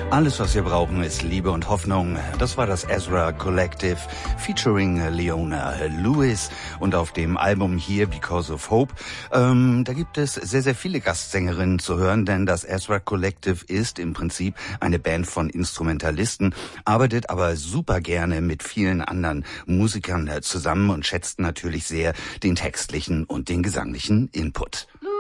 Alles, was wir brauchen, ist Liebe und Hoffnung. Das war das Ezra Collective featuring Leona Lewis und auf dem Album hier Because of Hope. Da gibt es sehr, sehr viele Gastsängerinnen zu hören, denn das Ezra Collective ist im Prinzip eine Band von Instrumentalisten, arbeitet aber super gerne mit vielen anderen Musikern zusammen und schätzt natürlich sehr den textlichen und den gesanglichen Input.